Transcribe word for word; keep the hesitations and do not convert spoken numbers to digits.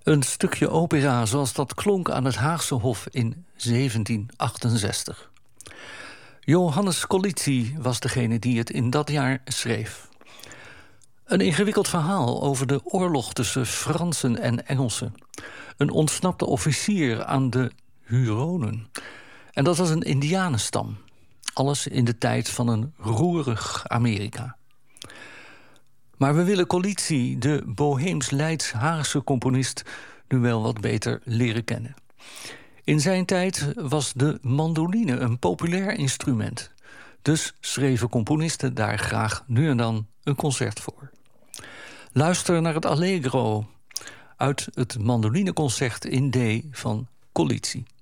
Een stukje opera zoals dat klonk aan het Haagse Hof in zeventien achtenzestig. Johannes Colizzi was degene die het in dat jaar schreef. Een ingewikkeld verhaal over de oorlog tussen Fransen en Engelsen. Een ontsnapte officier aan de Huronen. En dat was een indianenstam. Alles in de tijd van een roerig Amerika. Maar we willen Colizzi, de Boheems-Leids-Haagse componist, nu wel wat beter leren kennen. In zijn tijd was de mandoline een populair instrument. Dus schreven componisten daar graag nu en dan een concert voor. Luister naar het Allegro uit het mandolineconcert in D van Colizzi.